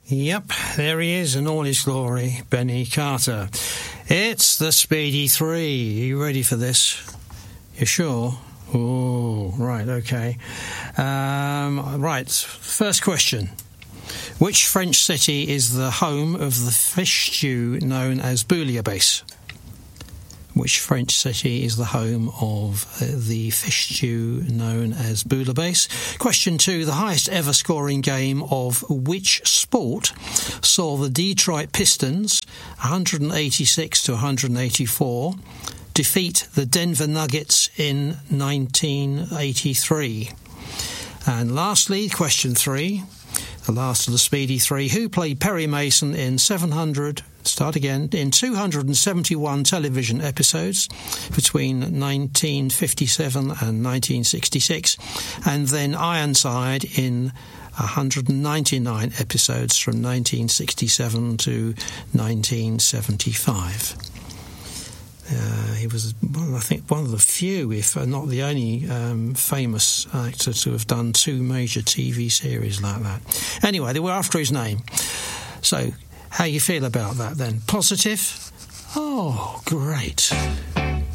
Yep, there he is in all his glory, Benny Carter. It's the Speedy 3. Are you ready for this? You sure? Oh, right, okay. Right, first question. Which French city is the home of the fish stew known as bouillabaisse? Which French city is the home of the fish stew known as bouillabaisse? Question 2. The highest ever scoring game of which sport saw the Detroit Pistons, 186 to 184, defeat the Denver Nuggets in 1983? And lastly, question 3, the last of the Speedy 3. Who played Perry Mason in 271 television episodes between 1957 and 1966, and then Ironside in 199 episodes from 1967 to 1975. He was, I think, one of the few, if not the only, famous actor to have done 2 major TV series like that. Anyway, they were after his name. So, how you feel about that then? Positive? Oh, great.